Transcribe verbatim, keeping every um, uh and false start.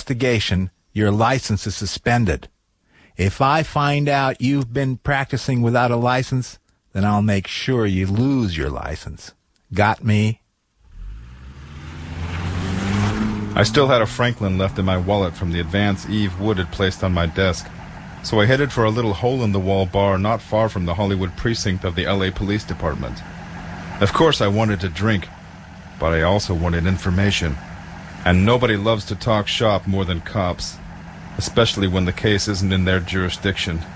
investigation, your license is suspended. If I find out you've been practicing without a license, then I'll make sure you lose your license. Got me? I still had a Franklin left in my wallet from the advance Eve Wood had placed on my desk, so I headed for a little hole-in-the-wall bar not far from the Hollywood precinct of the L A Police Department. Of course I wanted to drink, but I also wanted information, and nobody loves to talk shop more than cops, especially when the case isn't in their jurisdiction.